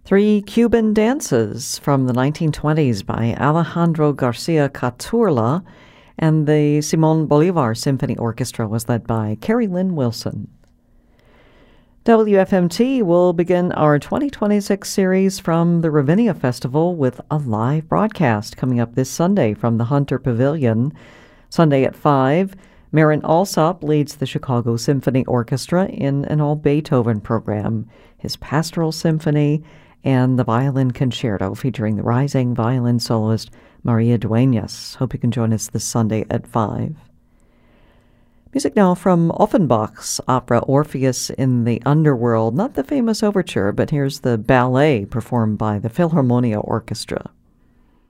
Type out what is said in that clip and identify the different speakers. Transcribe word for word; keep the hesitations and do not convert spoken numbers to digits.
Speaker 1: Three Cuban dances from the nineteen twenties by Alejandro Garcia Caturla, and the Simon Bolivar Symphony Orchestra was led by Carrie Lynn Wilson. W F M T will begin our twenty twenty-six series from the Ravinia Festival with a live broadcast coming up this Sunday from the Hunter Pavilion. Sunday at five, Marin Alsop leads the Chicago Symphony Orchestra in an all-Beethoven program, his Pastoral Symphony, and the Violin Concerto featuring the rising violin soloist Maria Dueñas. Hope you can join us this Sunday at five. Music now from Offenbach's opera Orpheus in the Underworld. Not the famous overture, but here's the ballet performed by the Philharmonia Orchestra.